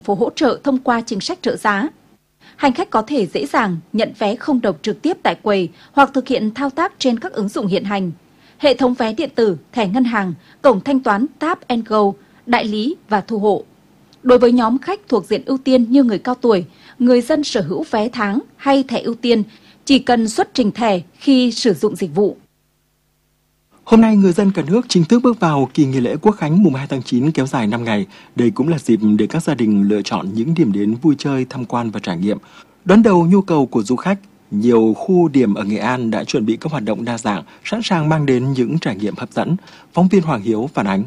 phố hỗ trợ thông qua chính sách trợ giá. Hành khách có thể dễ dàng nhận vé không đồng trực tiếp tại quầy hoặc thực hiện thao tác trên các ứng dụng hiện hành, hệ thống vé điện tử, thẻ ngân hàng, cổng thanh toán Tap and Go, đại lý và thu hộ. Đối với nhóm khách thuộc diện ưu tiên như người cao tuổi, người dân sở hữu vé tháng hay thẻ ưu tiên chỉ cần xuất trình thẻ khi sử dụng dịch vụ. Hôm nay, người dân cả nước chính thức bước vào kỳ nghỉ lễ Quốc khánh mùng 2 tháng 9 kéo dài 5 ngày. Đây cũng là dịp để các gia đình lựa chọn những điểm đến vui chơi, tham quan và trải nghiệm. Đón đầu nhu cầu của du khách, nhiều khu điểm ở Nghệ An đã chuẩn bị các hoạt động đa dạng, sẵn sàng mang đến những trải nghiệm hấp dẫn. Phóng viên Hoàng Hiếu phản ánh.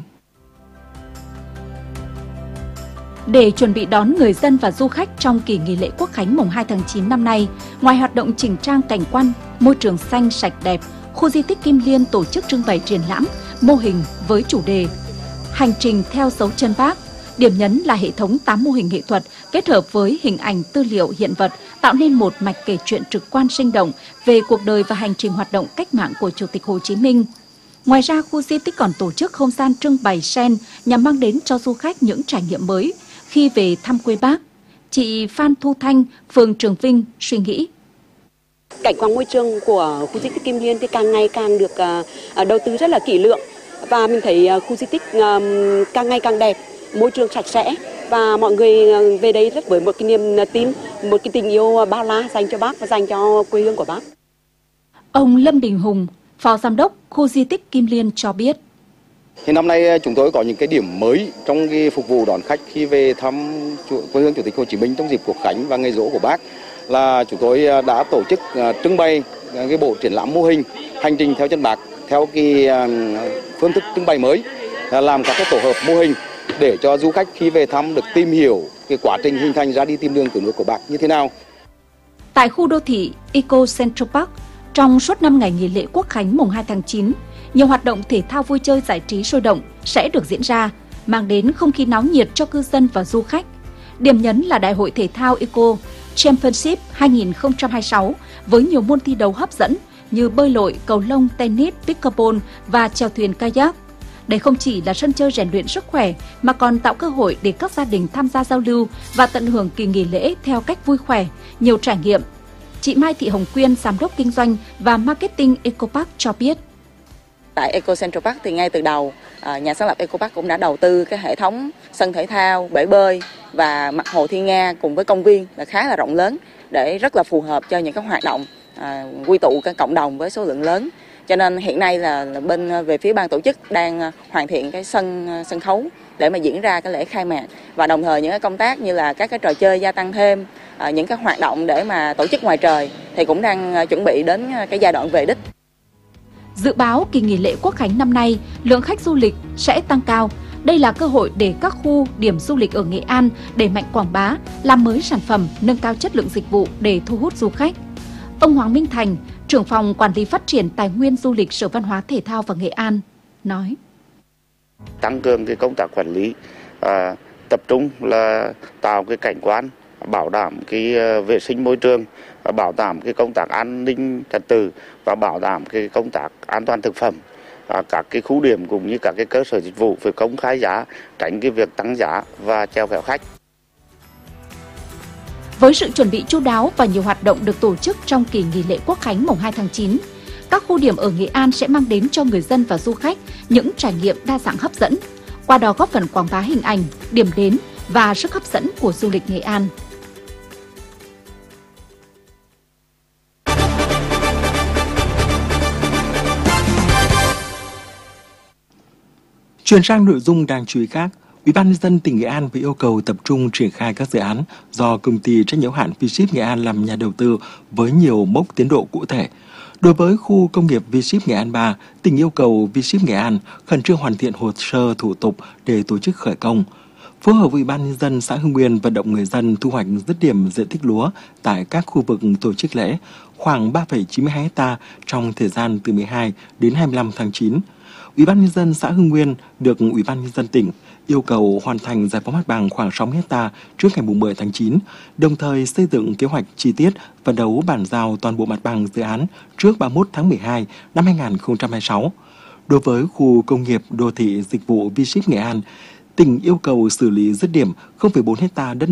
Để chuẩn bị đón người dân và du khách trong kỳ nghỉ lễ Quốc khánh mùng 2 tháng 9 năm nay, ngoài hoạt động chỉnh trang cảnh quan, môi trường xanh sạch đẹp, khu di tích Kim Liên tổ chức trưng bày triển lãm mô hình với chủ đề Hành trình theo dấu chân Bác. Điểm nhấn là hệ thống 8 mô hình nghệ thuật kết hợp với hình ảnh tư liệu hiện vật tạo nên một mạch kể chuyện trực quan sinh động về cuộc đời và hành trình hoạt động cách mạng của Chủ tịch Hồ Chí Minh. Ngoài ra, khu di tích còn tổ chức không gian trưng bày sen nhằm mang đến cho du khách những trải nghiệm mới khi về thăm quê Bác. Chị Phan Thu Thanh, phường Trường Vinh suy nghĩ. Cảnh quan môi trường của khu di tích Kim Liên thì càng ngày càng được đầu tư rất là kỹ lưỡng, và mình thấy khu di tích càng ngày càng đẹp, môi trường sạch sẽ, và mọi người về đây rất với một cái niềm tin, một cái tình yêu bao la dành cho Bác và dành cho quê hương của Bác. Ông Lâm Đình Hùng, Phó Giám đốc khu di tích Kim Liên cho biết. Thì năm nay chúng tôi có những cái điểm mới trong cái phục vụ đón khách khi về thăm quê hương Chủ tịch Hồ Chí Minh trong dịp Quốc khánh và ngày giỗ của Bác, là chúng tôi đã tổ chức trưng bày cái bộ triển lãm mô hình Hành trình theo chân Bác theo cái phương thức trưng bày mới, làm các cái tổ hợp mô hình để cho du khách khi về thăm được tìm hiểu cái quá trình hình thành ra đi tìm đường cứu nước của Bác như thế nào. Tại khu đô thị Eco Central Park, trong suốt 5 ngày nghỉ lễ Quốc khánh mùng 2 tháng 9, nhiều hoạt động thể thao vui chơi giải trí sôi động sẽ được diễn ra, mang đến không khí náo nhiệt cho cư dân và du khách. Điểm nhấn là Đại hội thể thao Eco Championship 2026 với nhiều môn thi đấu hấp dẫn như bơi lội, cầu lông, tennis, pickleball và chèo thuyền kayak. Đây không chỉ là sân chơi rèn luyện sức khỏe mà còn tạo cơ hội để các gia đình tham gia giao lưu và tận hưởng kỳ nghỉ lễ theo cách vui khỏe, nhiều trải nghiệm. Chị Mai Thị Hồng Quyên, Giám đốc Kinh doanh và Marketing Eco Park cho biết. Tại Eco Central Park thì ngay từ đầu, nhà sáng lập Eco Park cũng đã đầu tư cái hệ thống sân thể thao, bể bơi và mặt hồ Thiên Nga cùng với công viên là khá là rộng lớn để rất là phù hợp cho những các hoạt động quy tụ cái cộng đồng với số lượng lớn. Cho nên hiện nay là bên về phía ban tổ chức đang hoàn thiện cái sân khấu để mà diễn ra cái lễ khai mạc, và đồng thời những cái công tác như là các cái trò chơi gia tăng thêm, những cái hoạt động để mà tổ chức ngoài trời thì cũng đang chuẩn bị đến cái giai đoạn về đích. Dự báo kỳ nghỉ lễ Quốc khánh năm nay, lượng khách du lịch sẽ tăng cao. Đây là cơ hội để các khu điểm du lịch ở Nghệ An đẩy mạnh quảng bá, làm mới sản phẩm, nâng cao chất lượng dịch vụ để thu hút du khách. Ông Hoàng Minh Thành, trưởng phòng quản lý phát triển tài nguyên du lịch Sở Văn hóa Thể thao và Nghệ An, nói. Tăng cường cái công tác quản lý, tập trung là tạo cái cảnh quan, bảo đảm cái vệ sinh môi trường, bảo đảm cái công tác an ninh trật tự và bảo đảm cái công tác an toàn thực phẩm. Các cái khu điểm cũng như các cái cơ sở dịch vụ phải công khai giá, tránh cái việc tăng giá và chèo kéo khách. Với sự chuẩn bị chu đáo và nhiều hoạt động được tổ chức trong kỳ nghỉ lễ Quốc khánh mùng 2 tháng 9, các khu điểm ở Nghệ An sẽ mang đến cho người dân và du khách những trải nghiệm đa dạng hấp dẫn, qua đó góp phần quảng bá hình ảnh, điểm đến và sức hấp dẫn của du lịch Nghệ An. Chuyển sang nội dung đáng chú ý khác, Ủy ban nhân dân tỉnh Nghệ An vừa yêu cầu tập trung triển khai các dự án do công ty trách nhiệm hữu hạn V-Ship Nghệ An làm nhà đầu tư với nhiều mốc tiến độ cụ thể. Đối với khu công nghiệp V-Ship Nghệ An 3, tỉnh yêu cầu V-Ship Nghệ An khẩn trương hoàn thiện hồ sơ thủ tục để tổ chức khởi công. Phối hợp với Ủy ban nhân dân xã Hưng Nguyên vận động người dân thu hoạch dứt điểm diện tích lúa tại các khu vực tổ chức lễ khoảng 3,92 ha trong thời gian từ 12 đến 25 tháng 9. Ủy ban nhân dân xã Hưng Nguyên được Ủy ban nhân dân tỉnh yêu cầu hoàn thành giải phóng mặt bằng khoảng 60 ha trước ngày 10 tháng 9, đồng thời xây dựng kế hoạch chi tiết phấn đấu bàn giao toàn bộ mặt bằng dự án trước 31 tháng 12 năm 2026. Đối với khu công nghiệp đô thị dịch vụ V-Ship Nghệ An, tỉnh yêu cầu xử lý dứt điểm 0,4 ha đất